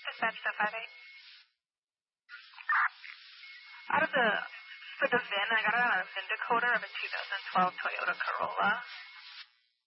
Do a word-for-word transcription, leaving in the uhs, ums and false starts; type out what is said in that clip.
Dispatch to five eight. Out of the, for the V I N, I got it on a V I N decoder of a two thousand twelve Toyota Corolla.